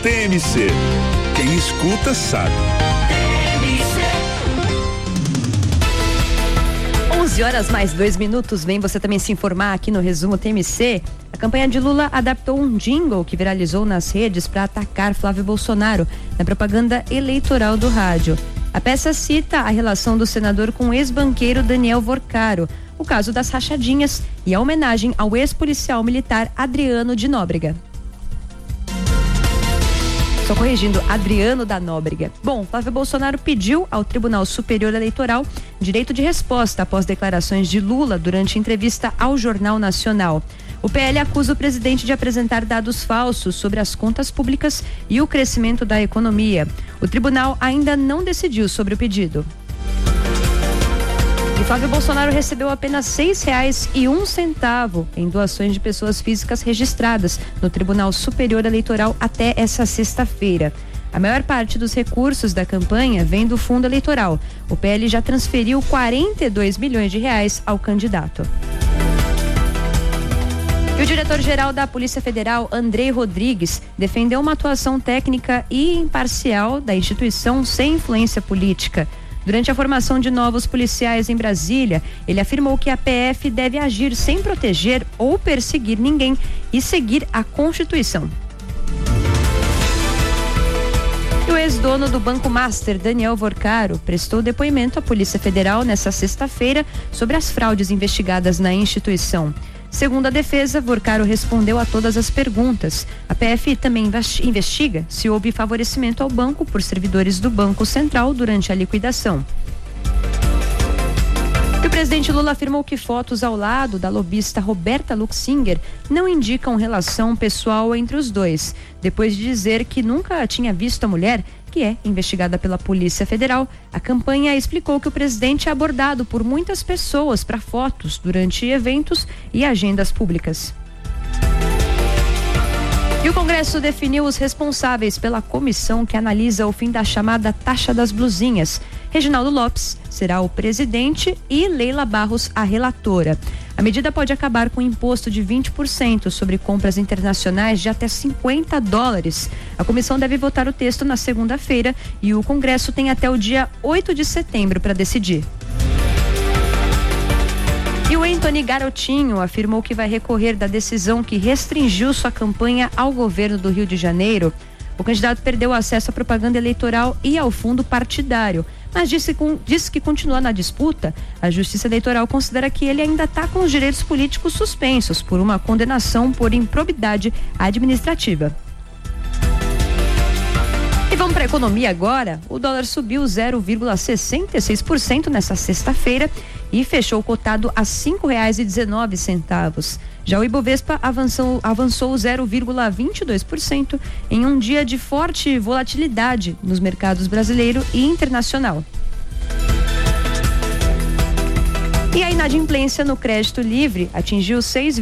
TMC. Quem escuta sabe. 11h mais 2 minutos. Vem você também se informar aqui no Resumo TMC. A campanha de Lula adaptou um jingle que viralizou nas redes para atacar Flávio Bolsonaro na propaganda eleitoral do rádio. A peça cita a relação do senador com o ex-banqueiro Daniel Vorcaro, o caso das rachadinhas e a homenagem ao ex-policial militar Adriano de Nóbrega. Só corrigindo, Adriano da Nóbrega. Bom, Flávio Bolsonaro pediu ao Tribunal Superior Eleitoral direito de resposta após declarações de Lula durante entrevista ao Jornal Nacional. O PL acusa o presidente de apresentar dados falsos sobre as contas públicas e o crescimento da economia. O tribunal ainda não decidiu sobre o pedido. E Flávio Bolsonaro recebeu apenas R$6,01 em doações de pessoas físicas registradas no Tribunal Superior Eleitoral até essa sexta-feira. A maior parte dos recursos da campanha vem do fundo eleitoral. O PL já transferiu R$42 milhões ao candidato. E o diretor-geral da Polícia Federal, Andrei Rodrigues, defendeu uma atuação técnica e imparcial da instituição sem influência política. Durante a formação de novos policiais em Brasília, ele afirmou que a PF deve agir sem proteger ou perseguir ninguém e seguir a Constituição. E o ex-dono do Banco Master, Daniel Vorcaro, prestou depoimento à Polícia Federal nesta sexta-feira sobre as fraudes investigadas na instituição. Segundo a defesa, Vorcaro respondeu a todas as perguntas. A PF também investiga se houve favorecimento ao banco por servidores do Banco Central durante a liquidação. E o presidente Lula afirmou que fotos ao lado da lobista Roberta Luxinger não indicam relação pessoal entre os dois. Depois de dizer que nunca tinha visto a mulher, que é investigada pela Polícia Federal, a campanha explicou que o presidente é abordado por muitas pessoas para fotos durante eventos e agendas públicas. E o Congresso definiu os responsáveis pela comissão que analisa o fim da chamada taxa das blusinhas. Reginaldo Lopes será o presidente e Leila Barros a relatora. A medida pode acabar com um imposto de 20% sobre compras internacionais de até $50. A comissão deve votar o texto na segunda-feira e o Congresso tem até o dia 8 de setembro para decidir. E o Antony Garotinho afirmou que vai recorrer da decisão que restringiu sua campanha ao governo do Rio de Janeiro. O candidato perdeu acesso à propaganda eleitoral e ao fundo partidário, mas disse que continua na disputa. A Justiça Eleitoral considera que ele ainda está com os direitos políticos suspensos por uma condenação por improbidade administrativa. E vamos para a economia agora. O dólar subiu 0,66% nessa sexta-feira e fechou cotado a R$5,19. Já o Ibovespa avançou 0,22% em um dia de forte volatilidade nos mercados brasileiro e internacional. E a inadimplência no crédito livre atingiu 6,5%.